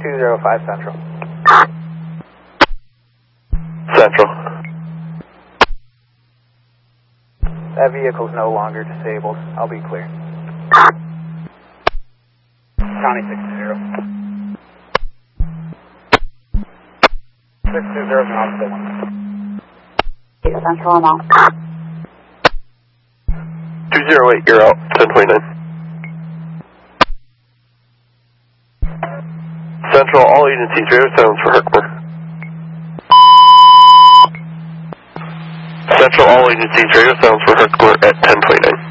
205 Central. Central. That vehicle's no longer disabled. I'll be clear. County 620. 620 is an opposite one. Central, I'm out. 208, you're out. 1029. Central, all agencies, radio silence for Herkimer. Central, all agencies, radio silence for Herkimer at 1029.